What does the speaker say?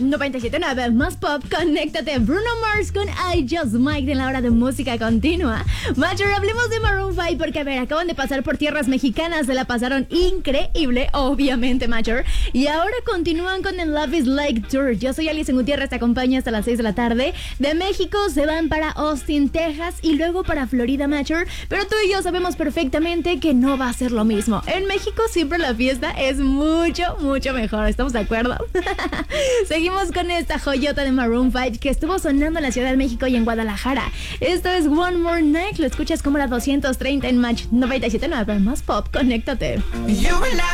Match 97.9, más pop, conéctate. Bruno Mars con I Just Might en la hora de música continua. Matcher, hablemos de Maroon 5 porque, a ver, acaban de pasar por tierras mexicanas, se la pasaron increíble, obviamente, Matcher. Y ahora continúan con el Love is Like Tour. Yo soy Alison Gutiérrez, te acompaño hasta las 6 de la tarde. De México se van para Austin, Texas y luego para Florida, Matcher. Pero tú y yo sabemos perfectamente que no va a ser lo mismo. En México siempre la fiesta es mucho, mucho mejor. ¿Estamos de acuerdo? Seguimos con esta joyota de Maroon 5 que estuvo sonando en la Ciudad de México y en Guadalajara. Esto es One More Night. Lo escuchas como la 230 en Match 97.9. Más pop, conéctate.